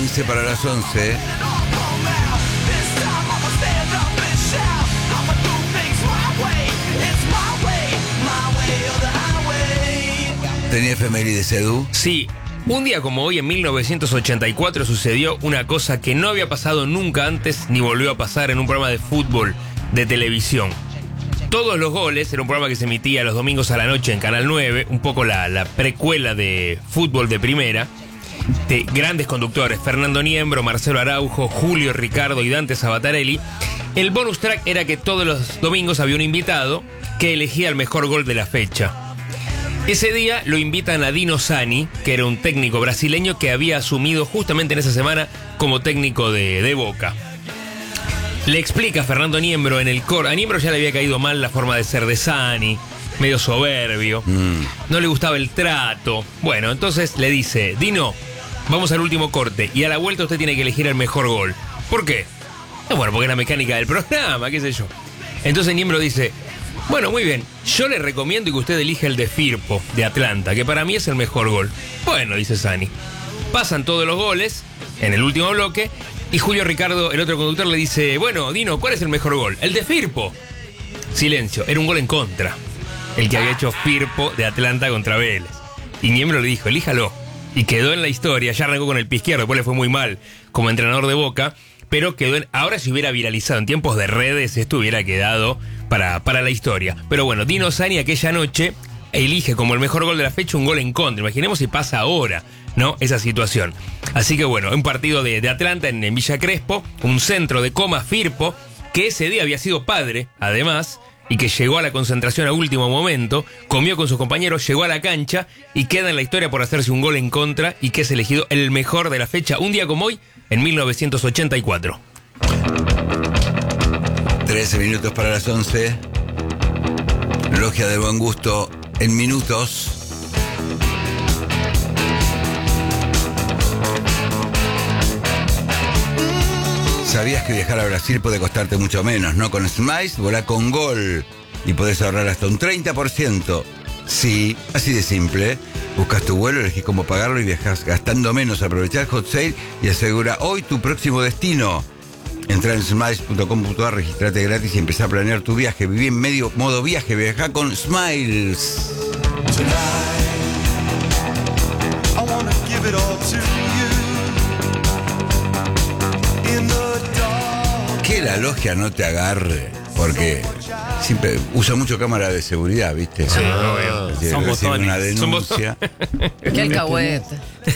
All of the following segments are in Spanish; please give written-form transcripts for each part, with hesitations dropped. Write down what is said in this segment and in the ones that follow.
15 para las 11. ¿Tenía efemérides, Edu? Sí, un día como hoy, en 1984, sucedió una cosa que no había pasado nunca antes ni volvió a pasar en un programa de fútbol de televisión. Todos los goles, era un programa que se emitía los domingos a la noche en Canal 9, un poco la precuela de fútbol de primera, de grandes conductores, Fernando Niembro, Marcelo Araujo, Julio Ricardo y Dante Sabatarelli. El bonus track era que todos los domingos había un invitado que elegía el mejor gol de la fecha. Ese día lo invitan a Dino Sani, que era un técnico brasileño que había asumido justamente en esa semana como técnico de Boca. Le explica a Fernando Niembro en el coro. A Niembro ya le había caído mal la forma de ser de Sani, medio soberbio. No le gustaba el trato. Bueno, entonces le dice: Dino, vamos al último corte y a la vuelta usted tiene que elegir el mejor gol. ¿Por qué? Bueno, porque es la mecánica del programa, qué sé yo. Entonces Niembro dice: bueno, muy bien, yo le recomiendo que usted elija el de Firpo, de Atlanta, que para mí es el mejor gol. Bueno, dice Sani. Pasan todos los goles en el último bloque y Julio Ricardo, el otro conductor, le dice: bueno, Dino, ¿cuál es el mejor gol? El de Firpo. Silencio, era un gol en contra, el que había hecho Firpo de Atlanta contra Vélez. Y Niembro le dijo: elíjalo. Y quedó en la historia, ya arrancó con el pie izquierdo, después le fue muy mal como entrenador de Boca, pero quedó ahora se hubiera viralizado en tiempos de redes, esto hubiera quedado para la historia. Pero bueno, Dino Sani aquella noche elige como el mejor gol de la fecha un gol en contra. Imaginemos si pasa ahora, ¿no? Esa situación. Así que bueno, un partido de Atlanta en Villa Crespo, un centro de Coma Firpo, que ese día había sido padre, además, y que llegó a la concentración a último momento, comió con sus compañeros, llegó a la cancha y queda en la historia por hacerse un gol en contra y que es elegido el mejor de la fecha, un día como hoy, en 1984. 13 minutos para las 11. Logia del buen gusto en minutos. ¿Sabías que viajar a Brasil puede costarte mucho menos, no? Con Smiles, volá con Gol y podés ahorrar hasta un 30%. Sí, así de simple. Buscas tu vuelo, elegís cómo pagarlo y viajas gastando menos. Aprovechá el hot sale y asegura hoy tu próximo destino. Entrá en smiles.com.ar, registrate gratis y empezá a planear tu viaje. Viví en modo viaje, viajá con Smiles. Que la logia no te agarre, porque siempre usa mucho cámara de seguridad, ¿viste? Sí, obvio. Son botones. Una denuncia. Qué alcahuete.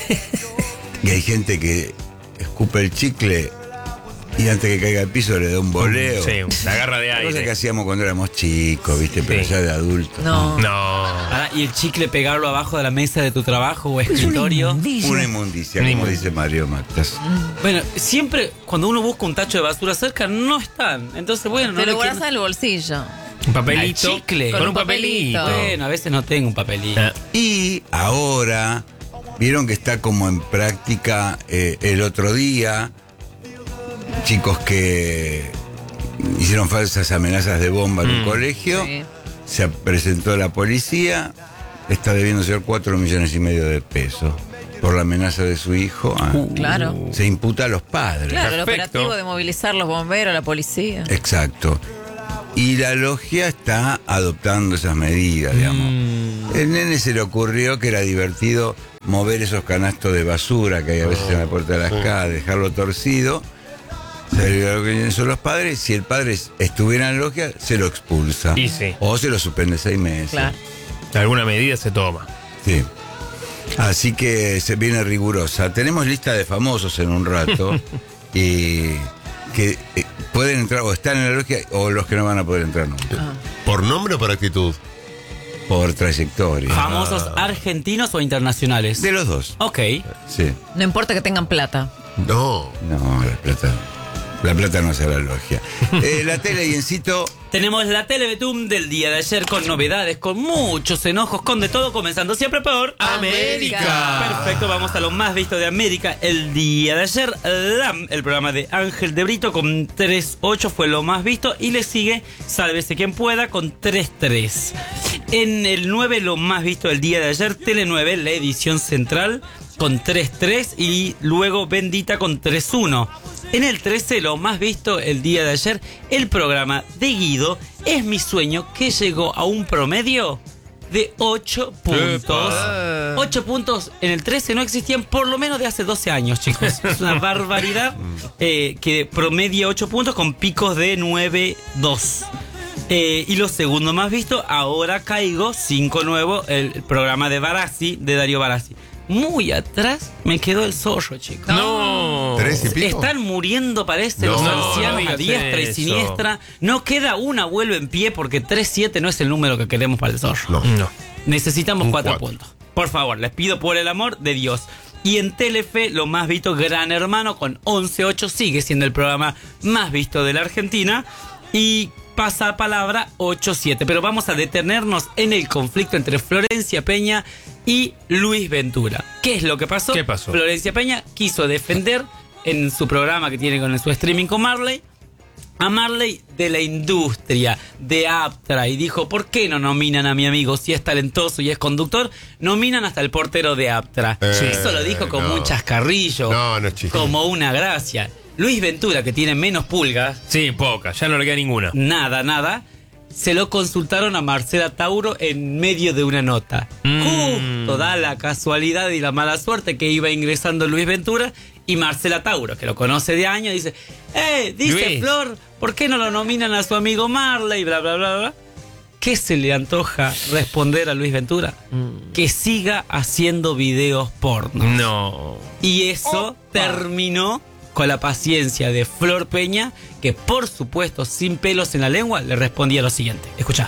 Y hay gente que escupe el chicle y antes que caiga al piso le da un voleo. Sí, la agarra de aire. Cosa que hacíamos cuando éramos chicos, ¿viste? Pero sí, ya de adultos. No. Ahora, y el chicle pegarlo abajo de la mesa de tu trabajo o escritorio. Una inmundicia, como dice Mario Matas. Bueno, siempre cuando uno busca un tacho de basura cerca, no están. Entonces, bueno, Te no lo guardas en el bolsillo. Un papelito. Al chicle. Con un un papelito. papelito. Bueno, a veces no tengo un papelito. Y ahora, vieron que está como en práctica el otro día, chicos que hicieron falsas amenazas de bomba en un colegio, Sí. se presentó la policía, está debiendo ser 4,5 millones de pesos por la amenaza de su hijo. Claro. Se imputa a los padres. Claro, el Perfecto. operativo de movilizar los bomberos, la policía. Exacto. Y la logia está adoptando esas medidas, digamos. El nene se le ocurrió que era divertido mover esos canastos de basura que hay a veces en la puerta de las casas, dejarlo torcido. Se le lo que son los padres. Si el padre estuviera en la logia, se lo expulsa. Y sí. O se lo suspende 6 meses. Claro. Alguna medida se toma. Sí. Así que se viene rigurosa. Tenemos lista de famosos en un rato. Y que pueden entrar o están en la logia o los que no van a poder entrar nunca. ¿Por nombre o por actitud? Por trayectoria. ¿Famosos argentinos o internacionales? De los dos. Ok. Sí. No importa que tengan plata. No. No, la plata no hace la logia. La tele y Encito. Tenemos la Televetún del día de ayer con novedades, con muchos enojos, con de todo, comenzando siempre por América. Perfecto, vamos a lo más visto de América. El día de ayer, el programa de Ángel de Brito con 3.8 fue lo más visto y le sigue Sálvese quien pueda con 3.3. En el 9, lo más visto del día de ayer, Tele 9, la edición central, con 3-3 y luego Bendita con 3-1. En el 13, lo más visto el día de ayer, el programa de Guido Es mi sueño, que llegó a un promedio de 8 puntos. 8 puntos en el 13 no existían por lo menos de hace 12 años, chicos. Es una barbaridad que promedia 8 puntos con picos de 9-2. Y lo segundo más visto, Ahora Caigo, 5 nuevo, el programa de Barassi, de Darío Barassi. Muy atrás me quedó el zorro, chicos. No. 3 y pico. Están muriendo, parece, los No, ancianos no a digas diestra y eso. siniestra. No queda un abuelo en pie porque 3-7 no es el número que queremos para el zorro. No. Necesitamos Un 4 cuatro. puntos. Por favor, les pido por el amor de Dios. Y en Telefe, lo más visto, Gran Hermano, con 11-8, sigue siendo el programa más visto de la Argentina. Y Pasapalabra, 8-7. Pero vamos a detenernos en el conflicto entre Florencia Peña y Luis Ventura. ¿Qué es lo que pasó? ¿Qué pasó? Florencia Peña quiso defender en su programa que tiene con su streaming con Marley a Marley de la industria, de Aptra, y dijo, ¿por qué no nominan a mi amigo si es talentoso y es conductor? Nominan hasta el portero de Aptra. Sí. Eso lo dijo como No. un chascarrillo, No, no es chiste. como una gracia. Luis Ventura, que tiene menos pulgas, Sí, poca, ya no le queda ninguna. nada, se lo consultaron a Marcela Tauro en medio de una nota. Justo da la casualidad y la mala suerte que iba ingresando Luis Ventura y Marcela Tauro, que lo conoce de años, dice, dice Luis. Flor, ¿por qué no lo nominan a su amigo Marley? Bla, bla, bla, bla. ¿Qué se le antoja responder a Luis Ventura? Que siga haciendo videos porno. No. Y eso terminó con la paciencia de Flor Peña, que por supuesto, sin pelos en la lengua, le respondía lo siguiente. Escucha.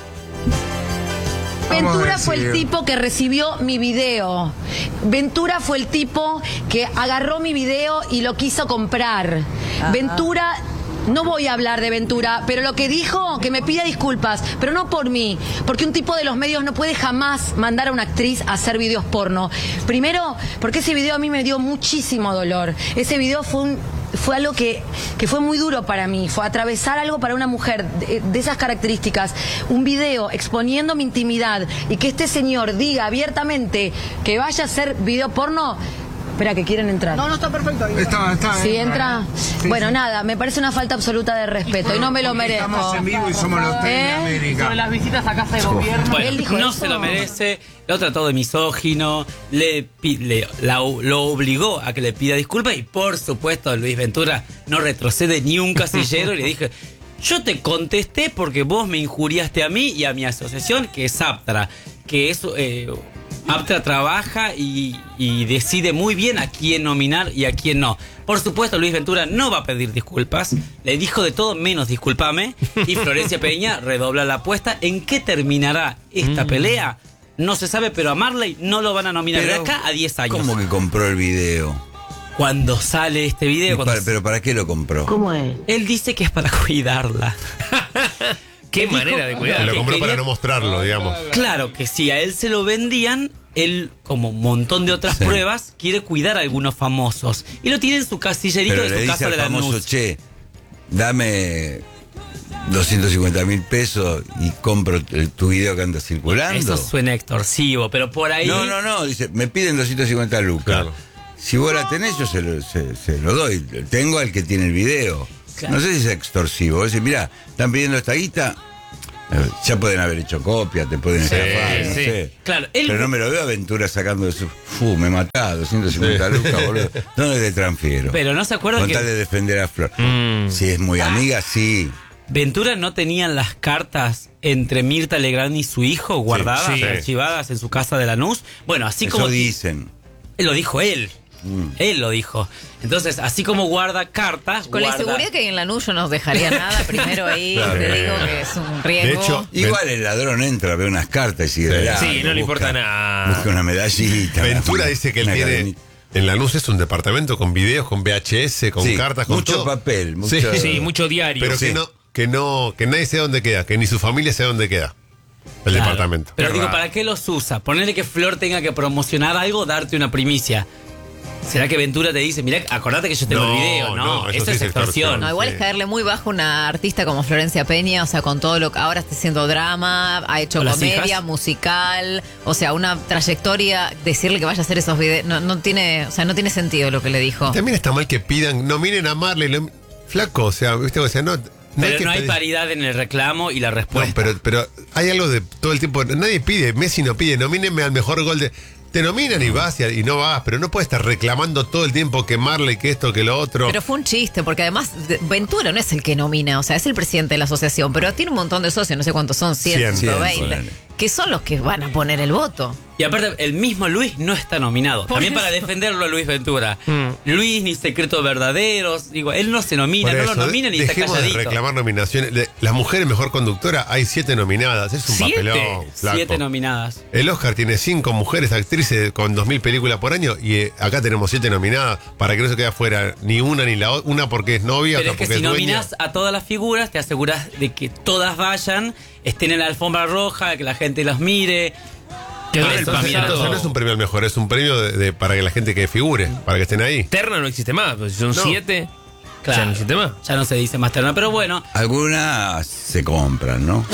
Ventura fue el tipo que recibió mi video. Ventura fue el tipo que agarró mi video y lo quiso comprar. Ventura, no voy a hablar de Ventura, pero lo que dijo, que me pida disculpas, pero no por mí, porque un tipo de los medios no puede jamás mandar a una actriz a hacer videos porno. Primero, porque ese video a mí me dio muchísimo dolor. Ese video fue algo que fue muy duro para mí, fue atravesar algo para una mujer de esas características, un video exponiendo mi intimidad y que este señor diga abiertamente que vaya a hacer video porno. Espera, que quieren entrar. No, está perfecto. Está ¿Sí bien. entra? Sí, Bueno, sí. nada, me parece una falta absoluta de respeto y no me lo Porque merezco. Estamos en vivo y somos los tres de América. Sobre las visitas a casa de gobierno. Bueno, ¿Él dijo no eso? se lo merece, lo trató de misógino, lo obligó a que le pida disculpas y por supuesto Luis Ventura no retrocede ni un casillero y le dije, yo te contesté porque vos me injuriaste a mí y a mi asociación, que es Aptra, que es... Aptra trabaja y decide muy bien a quién nominar y a quién no. Por supuesto, Luis Ventura no va a pedir disculpas. Le dijo de todo menos discúlpame. Y Florencia Peña redobla la apuesta. ¿En qué terminará esta pelea? No se sabe, pero a Marley no lo van a nominar de Pero, acá a 10 años. ¿Cómo que compró el video? Cuando sale este video, ¿Pero para qué lo compró? ¿Cómo es? él dice que es para cuidarla. Qué Dijo- manera de cuidar. Lo que compró para quería- no mostrarlo, digamos. Claro que si a él se lo vendían, él, como un montón de otras Sí. pruebas, quiere cuidar a algunos famosos. Y lo tiene en su casillerito Pero de le su dice casa al de la famoso, Lanús. che, dame 250.000 pesos y compro tu video que anda circulando. Eso suena extorsivo, pero por ahí... No, dice, me piden 250 lucas. Claro. Si vos la tenés, yo se lo doy. Tengo al que tiene el video. Claro. No sé si es extorsivo. Vos decís, mirá, están pidiendo esta guita, ya pueden haber hecho copia, te pueden estafar, no sí. sé. Claro, él- Pero no me lo veo a Ventura sacando de su... me matá, 250 lucas, boludo. ¿Dónde te transfiero? Pero no se acuerdan Con que tal de defender a Flor. Si es muy amiga, sí. Ventura no tenía las cartas entre Mirta Legrand y su hijo guardadas, sí. archivadas en su casa de Lanús. Bueno, así Eso como... dicen. Lo dijo él. Él lo dijo. Entonces, así como guarda cartas, Con la guarda... inseguridad que hay en la NU yo no os dejaría nada. Primero ahí Claro. te digo que es un riesgo. De hecho, Igual el ladrón entra, ve unas cartas y sigue de largo, Sí, no le importa nada. Busca una medallita. Ventura dice que él una tiene. cadenita. En Lanús es un departamento con videos, con VHS, con Sí, cartas, con mucho todo. papel, mucho- Sí. Sí, mucho diario. Pero Sí. que nadie sabe dónde queda, que ni su familia sabe dónde queda el Claro. departamento. Pero Qué digo, raro. ¿para qué los usa? Ponerle que Flor tenga que promocionar algo, darte una primicia. ¿Será que Ventura te dice, mirá, acordate que yo tengo el video? No, eso eso sí es es extorsión. extorsión. No, igual Sí. es caerle muy bajo una artista como Florencia Peña, o sea, con todo lo que ahora está haciendo drama, ha hecho ¿Con las comedia, hijas? musical, o sea, una trayectoria, decirle que vaya a hacer esos videos, no tiene, o sea, no tiene sentido lo que le dijo. También está mal que pidan, nominen a Marley. Flaco, o sea, ¿viste? O sea, no. Pero que no hay pedir- paridad en el reclamo y la No, respuesta. pero hay algo de todo el tiempo. Nadie pide, Messi no pide, nomínenme al mejor gol de. Te nominan y vas y no vas, pero no puedes estar reclamando todo el tiempo que Marley, que esto, que lo otro. Pero fue un chiste, porque además Ventura no es el que nomina, o sea, es el presidente de la asociación, pero tiene un montón de socios, no sé cuántos son, 100, 100, 120, ponele. que son los que van a poner el voto. Y aparte, el mismo Luis no está nominado. Por También eso. para defenderlo a Luis Ventura. Luis, ni Secretos Verdaderos. Digo, él no se nomina, Por no eso, lo nominan y está dejemos de calladito. reclamar nominaciones. Las mujeres mejor conductora, hay 7 nominadas. Es un 7, papelón. Flaco. 7 nominadas. El Oscar tiene 5 mujeres actrices con 2000 películas por año y acá tenemos 7 nominadas para que no se quede afuera ni una ni la otra. Una porque es novia, Pero otra es que porque si es dueña. nominas a todas las figuras, te aseguras de que todas vayan, estén en la alfombra roja, que la gente los mire. Que Por el eso, Entonces, pasado- entonces no es un premio al mejor, es un premio para que la gente que figure, para que estén ahí. Terna no existe más, pues si son No. 7, Claro. ya no existe más. Ya no se dice más terna, pero bueno, Algunas se compran, ¿no?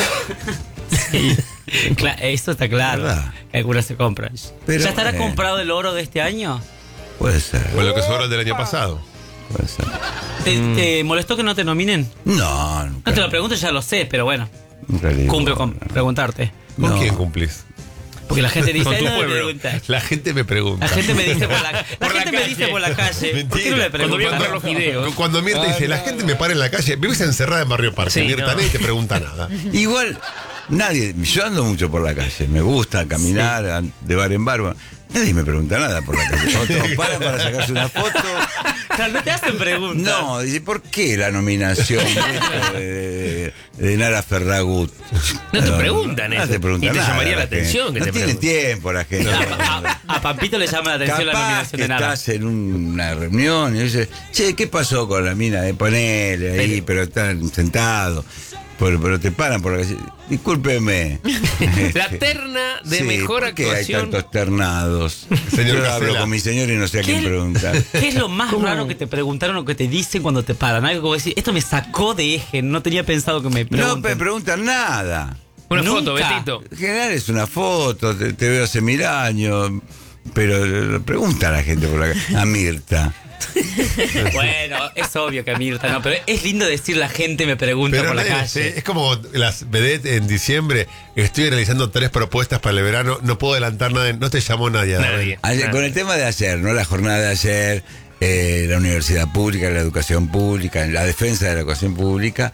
eso está claro. ¿Verdad? Que algunas se compran. Pero, ¿Ya estará comprado el oro de este año? Puede ser. Con lo que sobró del año pasado. Puede ser. ¿Te molestó que no te nominen? No, No te lo pregunto, ya lo sé, pero bueno, nunca le digo cumple con nada. preguntarte. ¿Con No. quién cumplís? Porque la gente dice, Con tu "Ay, no me pueblo". preguntas". La gente me pregunta. La gente me dice por la, Por la gente me calle. dice por la calle. ¿Por qué no le Mentira. Cuando voy a preguntas? comprar los videos. Cuando Mirta dice, la gente me para en la calle, vivís encerrada en Barrio Parque, Sí, Mirta, no. nadie te pregunta nada. Igual, nadie, yo ando mucho por la calle, me gusta caminar de bar en bar. Nadie me pregunta nada por la calle. Otros paran para sacarse una foto. Claro, no te hacen preguntas. No, dice, ¿por qué la nominación de Nara Ferragut? No te preguntan no eso. te preguntan Y te nada llamaría la gente. atención que no te tiene pregunten. tiempo la gente. A Pampito le llama la atención la Capaz nominación que de nada. estás en una reunión y dices, che, ¿qué pasó con la mina de Ponele ahí? Pero están sentados. Pero te paran por la calle. Discúlpeme. La terna de Sí, mejor ¿por qué hay actuación. tantos ternados? Señor Yo hablo Casella. con mi señor y no sé a quién preguntar. ¿Qué es lo más raro que te preguntaron o que te dicen cuando te paran? Algo como decir, esto me sacó de eje, no tenía pensado que me No pregunten. me preguntan nada. Una Nunca. foto, Betito. En general es una foto, te veo hace 1000 años. Pero pregunta a la gente por la calle. A Mirta. Bueno, es obvio que a Mirta no, pero es lindo decir la gente me pregunta Pero por la nadie- calle. es como las vedettes en diciembre. Estoy realizando 3 propuestas para el verano. No puedo adelantar nada. No te llamó nadie. Nadie. Ayer, con el tema de ayer, ¿no? La jornada de ayer, la universidad pública, la educación pública, la defensa de la educación pública,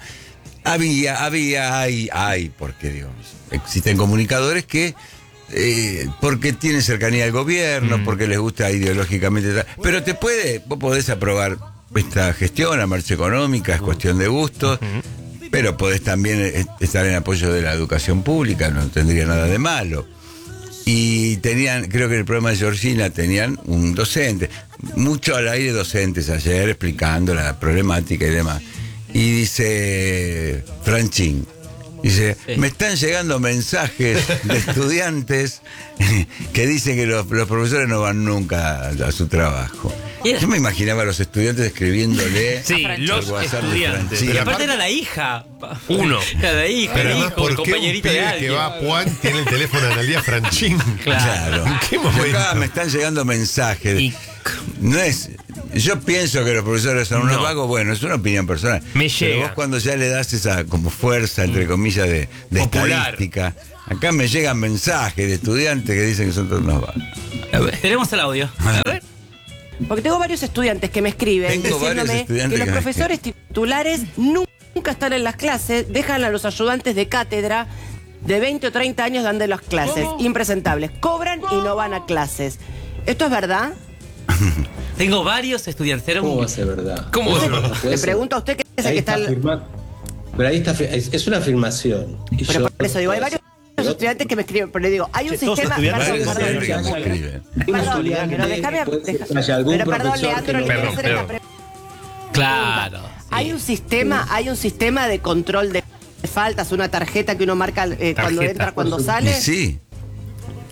hay, porque Dios, existen comunicadores que, porque tienen cercanía al gobierno, porque les gusta ideológicamente, pero vos podés aprobar esta gestión, la marcha económica, es cuestión de gustos. Pero podés también estar en apoyo de la educación pública, no tendría nada de malo. Y creo que en el programa de Georgina tenían un docente, mucho al aire docentes ayer explicando la problemática y demás. Y dice Franchín, dice, me están llegando mensajes de estudiantes que dicen que los profesores no van nunca a su trabajo. Yo me imaginaba a los estudiantes escribiéndole Sí, al los WhatsApp de estudiantes. Franchín. Y aparte era la hija. Uno. Era la hija, Pero el además, hijo, el ¿por qué un compañerito de pibe que alguien? va a Juan tiene el teléfono de Analía Franchín? Claro. ¿En qué momento? Acá me están llegando mensajes. Y- No es. Yo pienso que los profesores son unos No. vagos, bueno, es una opinión personal. Me Pero llega. vos cuando ya le das esa como fuerza, entre comillas, de Popular. estadística, acá me llegan mensajes de estudiantes que dicen que son todos unos vagos. Tenemos el audio. Porque tengo varios estudiantes que me escriben Tengo varios diciéndome estudiantes que los que me profesores titulares nunca están en las clases, dejan a los ayudantes de cátedra de 20 o 30 años dando las clases, impresentables. Cobran y no van a clases. ¿Esto es verdad? Tengo varios estudiantes. Era un- ¿Cómo va a ser verdad? ¿Cómo vos? Le pregunto a usted que es el Ahí que está está... pero ahí está, es una afirmación. Y Pero yo- por eso digo, hay varios estudiantes que me escriben, pero le digo, hay un sistema... Varios Perdón, estudiantes que me perdón. escriben. Un Perdón, estudiante, pero déjame... puede ser deja- que haya algún pero perdón, profesor Leandro, que le no- quiero Perdón, hacer esta perdón. Claro. Hay un sistema de control de faltas, una tarjeta que uno marca cuando Tarjeta. entra, cuando Y sale. sí.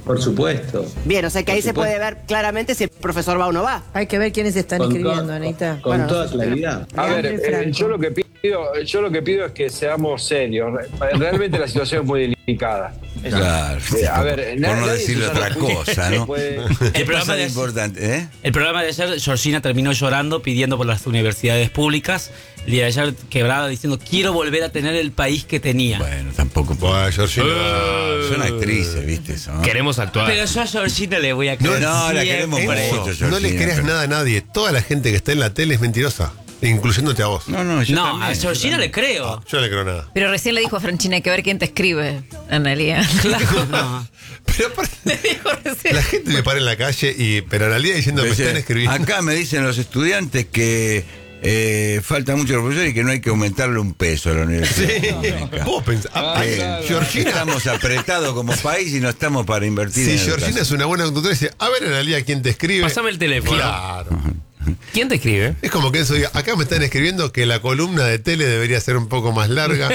Por supuesto. Bien, o sea que ahí Por se puede supuesto. ver claramente si el profesor va o no va. Hay que ver quiénes están Con escribiendo, toda- Anita. Con Bueno, toda no sé. claridad. A ver, Andrés Franco. yo lo que pido es que seamos serios. Realmente la situación es muy delicada. Claro. A ver, por nadie no en decirle su otra sano juicio cosa, ¿no? puede- El programa Cosa de importante, ¿eh? El programa de ayer, Georgina terminó llorando, pidiendo por las universidades públicas. El día de ayer quebrada diciendo, quiero volver a tener el país que tenía. Bueno, tampoco. Bueno, Georgina. Son actrices, ¿viste eso? ¿no? Queremos actuar. Pero yo a Georgina le voy a creer. No, la queremos siempre. mucho, Georgina, No le creas pero- nada a nadie. Toda la gente que está en la tele es mentirosa, incluyéndote a vos. No, yo No, también, a yo Georgina también. le creo. Yo no le creo nada. Pero recién le dijo a Franchina, hay que ver quién te escribe, Analia. Claro. Pero aparte, Le dijo recién. la gente me para en la calle pero Analía diciendo me Dice, están escribiendo. Acá me dicen los estudiantes que falta mucho profesor y que no hay que aumentarle un peso a la universidad. económica. Vos pensás. Georgina. Estamos apretados como país y no estamos para invertir Si en Georgina educación. es una buena conductora, dice, a ver Analía quién te escribe. Pásame el teléfono. Claro. ¿Quién te escribe? Es como que eso diga, acá me están escribiendo que la columna de tele debería ser un poco más larga.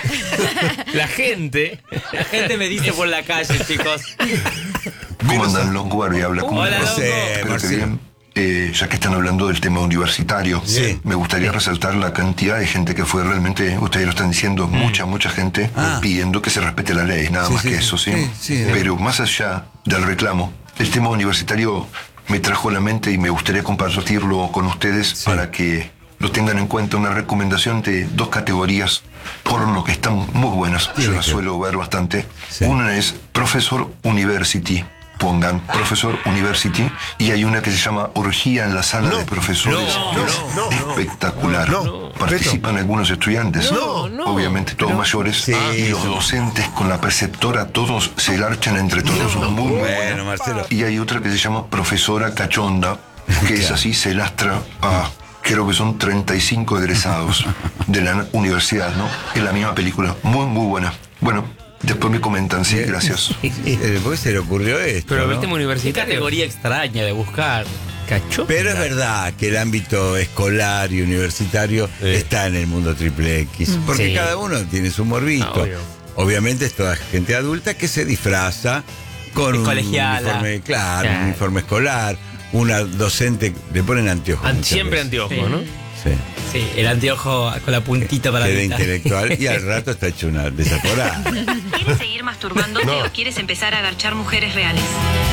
La gente. La gente me dice por la calle, chicos. ¿Cómo andan, Longo? Y habla con Hola, Marcelo. Longo. Espero que Marcelo. bien. Ya que están hablando del tema universitario, Sí. me gustaría resaltar la cantidad de gente que fue realmente, ustedes lo están diciendo, mucha gente pidiendo que se respete la ley, nada Sí, más sí, que sí. eso, ¿sí? Sí, sí. Pero más allá del reclamo, el tema universitario me trajo a la mente y me gustaría compartirlo con ustedes para que lo tengan en cuenta, una recomendación de 2 categorías porno que están muy buenas, yo las suelo ver bastante. Sí. Una es Professor University. Pongan Professor University y hay una que se llama Orgía en la sala de profesores. no, espectacular. no. Participan algunos estudiantes, obviamente todos mayores, Sí, y los son- docentes con la preceptora, todos se larchan entre todos. Muy Bueno, buena. Marcelo. Y hay otra que se llama Profesora Cachonda, que es así, se lastra a, creo que son 35 egresados de la universidad, ¿no? Es la misma película, muy buena. Bueno, después me comentan, sí, gracias. ¿Por qué se le ocurrió esto? Pero no? el tema Qué universitario. categoría extraña de buscar. Cacho. Pero es verdad que el ámbito escolar y universitario está en el mundo triple X, porque Sí. cada uno tiene su morbito. Obvio. Obviamente es toda gente adulta que se disfraza con Es un colegiala. uniforme, claro, Claro. un uniforme escolar, una docente, le ponen anteojos. muchas Siempre veces. anteojo, Sí. ¿no? Sí. Sí, el anteojo con la puntita para Queda evitar. intelectual y al rato está hecho una desaforada. ¿Quieres seguir masturbándote o quieres empezar a agarchar mujeres reales?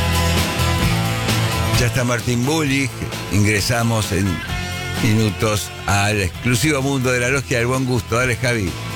Ya está Martín Bullich, ingresamos en minutos al exclusivo mundo de la logia del buen gusto. Dale, Javi.